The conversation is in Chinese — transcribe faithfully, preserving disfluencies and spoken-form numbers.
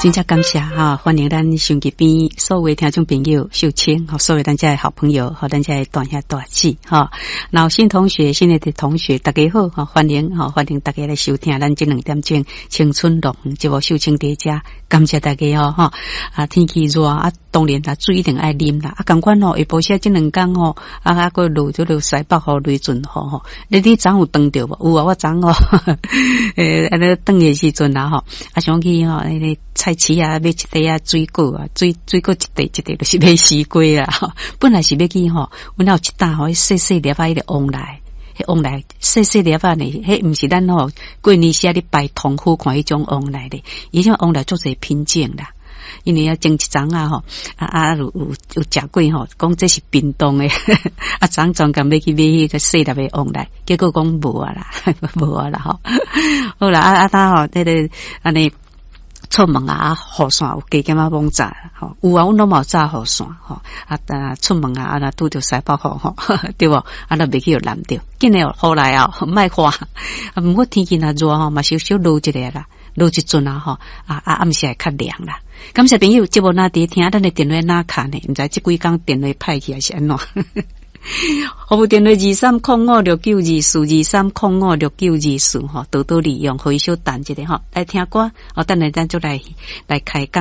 真正感谢哈，欢迎咱手机边所有听众朋友秀清和所有咱家的好朋友和咱家的大兄大姐哈，然后新同学、新的同学大家好哈，欢迎哈，欢迎大家来收听咱这两点钟青春乐园节目秀清在家，感谢大家哦哈啊，天气热啊，当然啦，水一定爱啉啦，啊，赶快哦，下晡些这两天哦，啊啊个落就落西北雨雷阵雨吼，你你昨有顿着无？有啊，我昨哦，诶，安尼顿的时阵啦吼，啊想去吼，那个菜市啊买一袋啊水果啊，水水果一袋一袋就是买西瓜啦，吼，本来是要去吼，阮有一担吼，细细粒啊，迄个往来。迄往来细细粒啊呢，迄毋是咱吼过年时啊咧摆同户看迄种往来咧，伊种往来做者品种啦。因为啊，前一张啊吼，啊啊有有有食过吼，讲这是冰冻诶，啊张总敢要去买迄个细粒诶往来，结果讲无啊啦，无啊啦吼。好啦，啊啊他吼，迄个安尼。出门啊，雨伞有加减啊往炸吼，有啊，阮拢冇炸雨伞吼，啊啊出门啊，啊那拄着西北雨吼，对无？啊那袂去有淋着，紧诶哦，好来啊，莫花，啊毋过天气若热吼，嘛少少落一个啦，落一阵啊吼，啊啊暗时会较凉啦。感谢朋友，节目若伫听，咱诶电话哪卡呢？毋知即几工电话歹去还是安怎？服务电话二三零五六九二四二三零五六九二四吼，多多利用，可以小等一下吼，来听歌，哦，等下咱就来来开讲。